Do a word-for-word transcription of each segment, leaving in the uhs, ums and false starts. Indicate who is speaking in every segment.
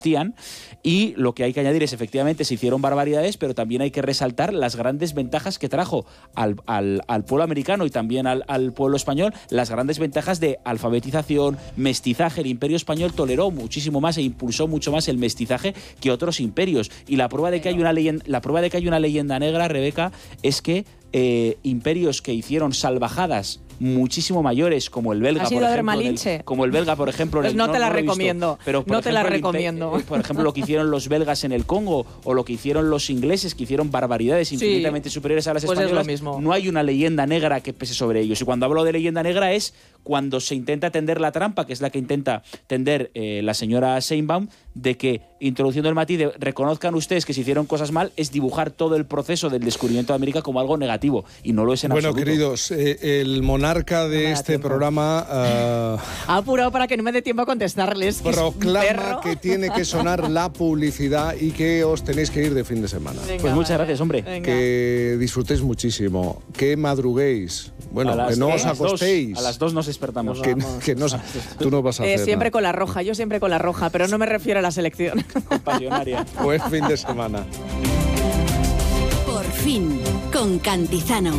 Speaker 1: Y lo que hay que añadir es, efectivamente, se hicieron barbaridades, pero también hay que resaltar las grandes ventajas que trajo al, al, al pueblo americano y también al, al pueblo español, las grandes ventajas de alfabetización, mestizaje. El Imperio Español toleró muchísimo más e impulsó mucho más el mestizaje que otros imperios. Y la prueba de que hay una leyenda, la prueba de que hay una leyenda negra, Rebeca, es que eh, imperios que hicieron salvajadas muchísimo mayores, como el belga, por ejemplo, el, como el belga, por ejemplo.
Speaker 2: Pues
Speaker 1: el,
Speaker 2: no,
Speaker 1: no
Speaker 2: te la
Speaker 1: no
Speaker 2: recomiendo.
Speaker 1: Visto, pero
Speaker 2: no
Speaker 1: ejemplo,
Speaker 2: te la recomiendo.
Speaker 1: Imper, por ejemplo, lo que hicieron los belgas en el Congo o lo que hicieron los ingleses, que hicieron barbaridades infinitamente sí, superiores a las
Speaker 2: pues
Speaker 1: españolas.
Speaker 2: Es lo mismo.
Speaker 1: No hay una leyenda negra que pese sobre ellos. Y cuando hablo de leyenda negra es cuando se intenta tender la trampa, que es la que intenta tender eh, la señora Sheinbaum, de que, introduciendo el matiz de reconozcan ustedes que se hicieron cosas mal, es dibujar todo el proceso del descubrimiento de América como algo negativo, y no lo es en
Speaker 3: bueno,
Speaker 1: absoluto.
Speaker 3: Bueno, queridos, eh, el monarca de no este tiempo. programa... Uh,
Speaker 2: ha apurado para que no me dé tiempo a contestarles.
Speaker 3: Proclama que tiene que sonar la publicidad y que os tenéis que ir de fin de semana.
Speaker 1: Venga, pues muchas gracias, hombre.
Speaker 3: Venga. Que disfrutéis muchísimo, que madruguéis, bueno, que no os acostéis.
Speaker 1: Dos, a las dos nos despertamos.
Speaker 3: Que, que no, tú no vas a
Speaker 2: eh,
Speaker 3: hacer
Speaker 2: Siempre
Speaker 3: nada.
Speaker 2: con la roja, yo siempre con la roja, pero no me refiero a la selección.
Speaker 1: Pasionaria.
Speaker 3: Buen fin de semana.
Speaker 4: Por fin, con Cantizano.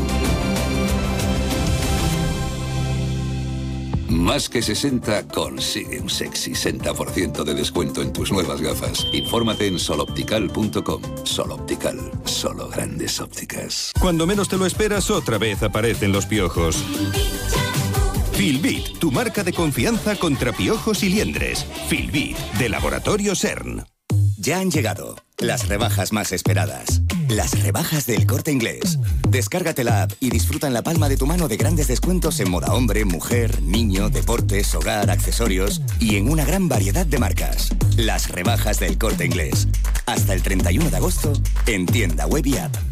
Speaker 5: Más que sesenta consigue un sexy sesenta por ciento de descuento en tus nuevas gafas. Infórmate en soloptical punto com. Soloptical, solo grandes ópticas.
Speaker 6: Cuando menos te lo esperas, otra vez aparecen los piojos. Filbit, tu marca de confianza contra piojos y liendres. Filbit, de Laboratorio CERN.
Speaker 7: Ya han llegado las rebajas más esperadas. Las rebajas del Corte Inglés. Descárgate la app y disfruta en la palma de tu mano de grandes descuentos en moda hombre, mujer, niño, deportes, hogar, accesorios y en una gran variedad de marcas. Las rebajas del Corte Inglés. Hasta el treinta y uno de agosto en tienda web y app.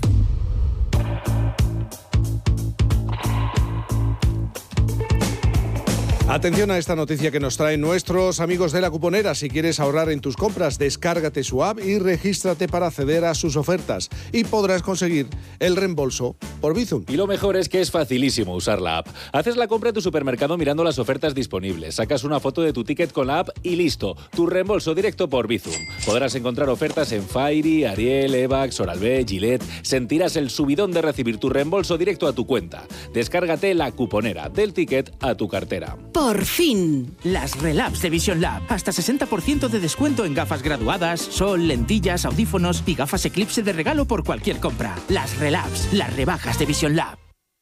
Speaker 3: Atención a esta noticia que nos traen nuestros amigos de La Cuponera. Si quieres ahorrar en tus compras, descárgate su app y regístrate para acceder a sus ofertas. Y podrás conseguir el reembolso por Bizum.
Speaker 8: Y lo mejor es que es facilísimo usar la app. Haces la compra en tu supermercado mirando las ofertas disponibles. Sacas una foto de tu ticket con la app y listo. Tu reembolso directo por Bizum. Podrás encontrar ofertas en Fairy, Ariel, Evax, Oral-B, Gillette. Sentirás el subidón de recibir tu reembolso directo a tu cuenta. Descárgate La Cuponera, del ticket a tu cartera.
Speaker 4: Por fin.
Speaker 9: Las Relabs de Vision Lab. Hasta sesenta por ciento de descuento en gafas graduadas, sol, lentillas, audífonos y gafas Eclipse de regalo por cualquier compra. Las Relabs, las rebajas de Vision Lab.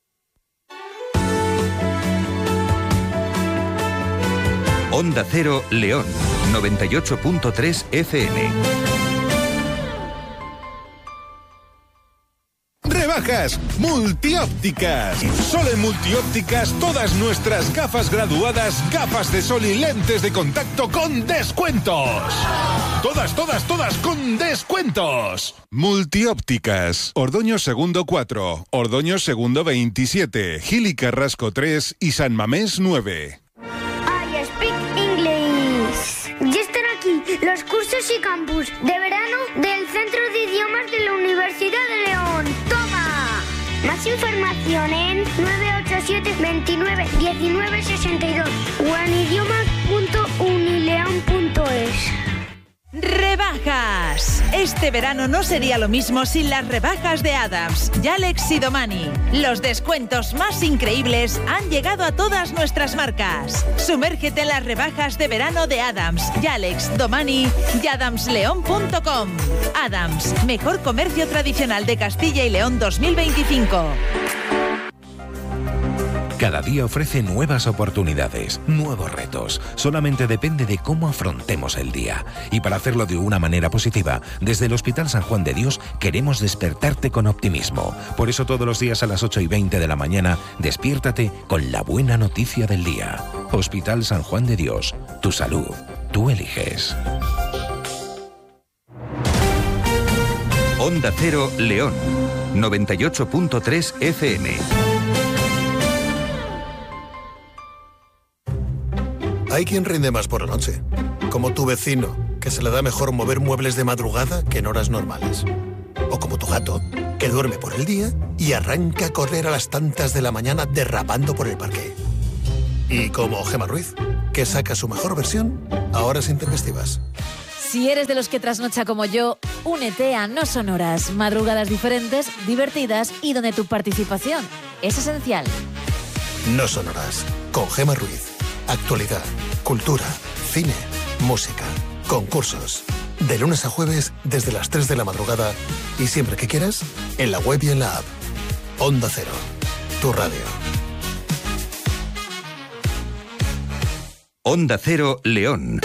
Speaker 6: Onda Cero León, noventa y ocho punto tres F M.
Speaker 10: Rebajas multiópticas. Solo en multiópticas todas nuestras gafas graduadas, gafas de sol y lentes de contacto con descuentos. Todas, todas, todas con descuentos. Multiópticas. Ordoño Segundo cuatro, Ordoño Segundo veintisiete, Gil y Carrasco tres y San Mamés nueve.
Speaker 11: I speak English. Ya están aquí los cursos y campus de verano del Centro de Idiomas de la Universidad de León. ¡Toma! Más información en nueve ocho siete, veintinueve, diecinueve, sesenta y dos o en idiomas punto unileon punto es.
Speaker 12: Rebajas. Este verano no sería lo mismo sin las rebajas de Adams, Yalex y Domani. Los descuentos más increíbles han llegado a todas nuestras marcas. Sumérgete en las rebajas de verano de Adams, Yalex, Domani y adams león punto com. Adams, mejor comercio tradicional de Castilla y León dos mil veinticinco.
Speaker 6: Cada día ofrece nuevas oportunidades, nuevos retos. Solamente depende de cómo afrontemos el día. Y para hacerlo de una manera positiva, desde el Hospital San Juan de Dios queremos despertarte con optimismo. Por eso todos los días a las ocho y veinte de la mañana, despiértate con la buena noticia del día. Hospital San Juan de Dios. Tu salud. Tú eliges. Onda Cero León. noventa y ocho punto tres F M.
Speaker 13: Hay quien rinde más por la noche, como tu vecino, que se le da mejor mover muebles de madrugada que en horas normales. O como tu gato, que duerme por el día y arranca a correr a las tantas de la mañana derrapando por el parque. Y como Gemma Ruiz, que saca su mejor versión a horas intempestivas.
Speaker 14: Si eres de los que trasnocha como yo, únete a No Sonoras, madrugadas diferentes, divertidas y donde tu participación es esencial.
Speaker 13: No Sonoras, con Gemma Ruiz. Actualidad, cultura, cine, música, concursos. De lunes a jueves, desde las tres de la madrugada y siempre que quieras, en la web y en la app. Onda Cero, tu radio.
Speaker 15: Onda Cero, León.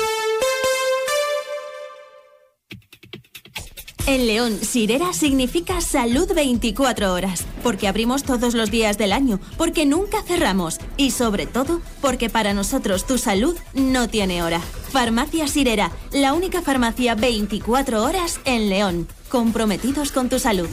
Speaker 16: En León, Sirera significa salud veinticuatro horas, porque abrimos todos los días del año, porque nunca cerramos y sobre todo, porque para nosotros tu salud no tiene hora. Farmacia Sirera, la única farmacia veinticuatro horas en León, comprometidos con tu salud.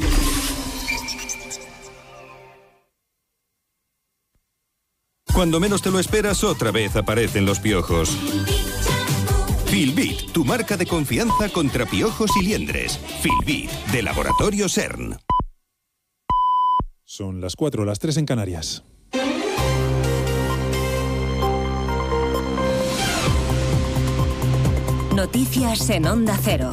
Speaker 15: Cuando menos te lo esperas, otra vez aparecen los piojos. Filbit, tu marca de confianza contra piojos y liendres. Filbit, de Laboratorio CERN.
Speaker 17: Son las cuatro, las tres en Canarias.
Speaker 18: Noticias en Onda Cero.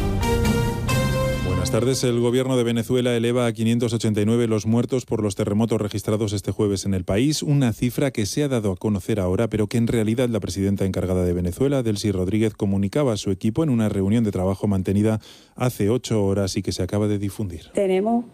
Speaker 17: Buenas tardes. El gobierno de Venezuela eleva a quinientos ochenta y nueve los muertos por los terremotos registrados este jueves en el país, una cifra que se ha dado a conocer ahora, pero que en realidad la presidenta encargada de Venezuela, Delcy Rodríguez, comunicaba a su equipo en una reunión de trabajo mantenida hace ocho horas y que se acaba de difundir.
Speaker 19: Tenemos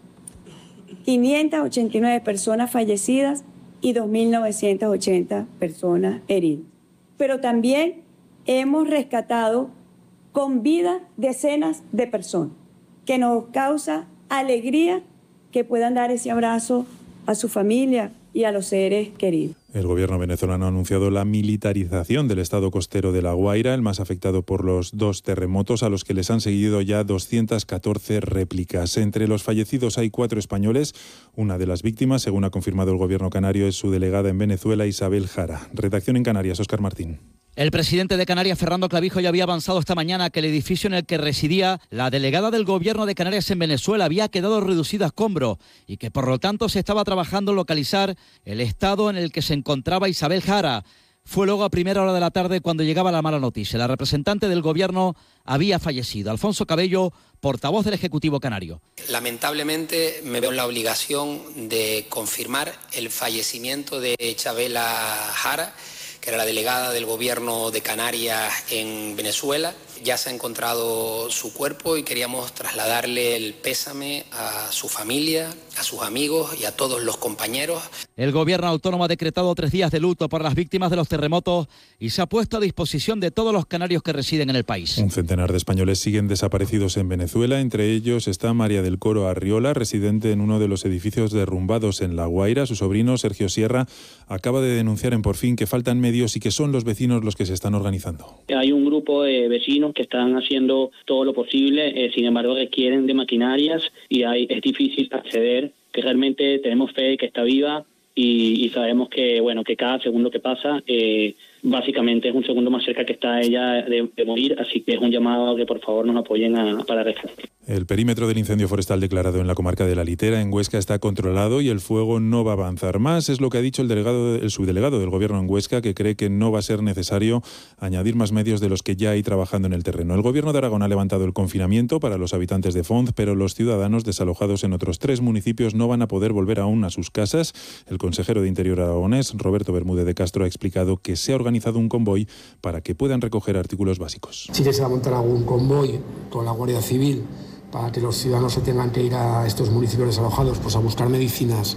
Speaker 19: quinientas ochenta y nueve personas fallecidas y dos mil novecientas ochenta personas heridas. Pero también hemos rescatado con vida decenas de personas, que nos causa alegría que puedan dar ese abrazo a su familia y a los seres queridos.
Speaker 17: El gobierno venezolano ha anunciado la militarización del estado costero de La Guaira, el más afectado por los dos terremotos, a los que les han seguido ya doscientas catorce réplicas. Entre los fallecidos hay cuatro españoles. Una de las víctimas, según ha confirmado el gobierno canario, es su delegada en Venezuela, Isabel Jara. Redacción en Canarias, Óscar Martín.
Speaker 20: El presidente de Canarias, Fernando Clavijo, ya había avanzado esta mañana que el edificio en el que residía la delegada del gobierno de Canarias en Venezuela había quedado reducido a escombros y que por lo tanto se estaba trabajando en localizar el estado en el que se encontraba Isabel Jara. Fue luego a primera hora de la tarde cuando llegaba la mala noticia. La representante del gobierno había fallecido. Alfonso Cabello, portavoz del Ejecutivo canario.
Speaker 21: Lamentablemente me veo en la obligación de confirmar el fallecimiento de Isabela Jara, que era la delegada del gobierno de Canarias en Venezuela. Ya se ha encontrado su cuerpo y queríamos trasladarle el pésame a su familia, a sus amigos y a todos los compañeros.
Speaker 20: El gobierno autónomo ha decretado tres días de luto por las víctimas de los terremotos y se ha puesto a disposición de todos los canarios que residen en el país.
Speaker 17: Un centenar de españoles siguen desaparecidos en Venezuela. Entre ellos está María del Coro Arriola, residente en uno de los edificios derrumbados en La Guaira. Su sobrino, Sergio Sierra, acaba de denunciar en Por Fin que faltan medios y que son los vecinos los que se están organizando.
Speaker 22: Hay un grupo de vecinos que están haciendo todo lo posible, eh, sin embargo requieren de maquinarias y hay, es difícil acceder, que realmente tenemos fe de que está viva y, y sabemos que bueno que cada segundo que pasa eh, básicamente es un segundo más cerca que está ella de, de morir, así que es un llamado a que por favor nos apoyen a, para rescatar.
Speaker 17: El perímetro del incendio forestal declarado en la comarca de La Litera, en Huesca, está controlado y el fuego no va a avanzar más. Es lo que ha dicho el delegado, el subdelegado del gobierno en Huesca, que cree que no va a ser necesario añadir más medios de los que ya hay trabajando en el terreno. El gobierno de Aragón ha levantado el confinamiento para los habitantes de Fonz, pero los ciudadanos desalojados en otros tres municipios no van a poder volver aún a sus casas. El consejero de Interior aragonés, Roberto Bermúdez de Castro, ha explicado que se ha organizado un convoy para que puedan recoger artículos básicos.
Speaker 23: Sí que se va a montar algún convoy con la Guardia Civil para que los ciudadanos se tengan que ir a estos municipios desalojados pues a buscar medicinas,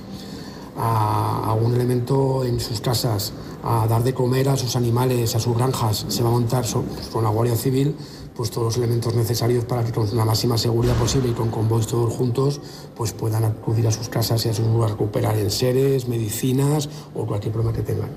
Speaker 23: a algún elemento en sus casas, a dar de comer a sus animales, a sus granjas. Se va a montar pues, con la Guardia Civil pues todos los elementos necesarios para que con la máxima seguridad posible y con convoys todos juntos pues puedan acudir a sus casas y a sus a recuperar enseres, medicinas o cualquier problema que tengan.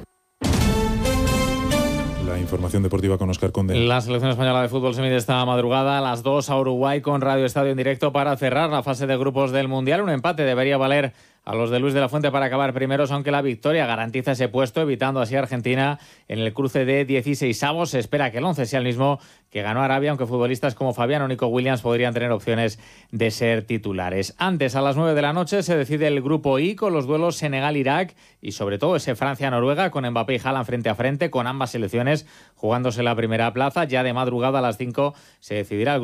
Speaker 17: La información deportiva con Óscar Conde.
Speaker 24: La selección española de fútbol se mide esta madrugada a las dos a Uruguay con Radio Estadio en directo para cerrar la fase de grupos del Mundial. Un empate debería valer a los de Luis de la Fuente para acabar primeros, aunque la victoria garantiza ese puesto, evitando así a Argentina en el cruce de dieciseisavos. Se espera que el once sea el mismo que ganó Arabia, aunque futbolistas como Fabián o Nico Williams podrían tener opciones de ser titulares. Antes, a las nueve de la noche, se decide el grupo I con los duelos Senegal-Irak y sobre todo ese Francia-Noruega con Mbappé y Haaland frente a frente, con ambas selecciones jugándose la primera plaza. Ya de madrugada a las cinco se decidirá el grupo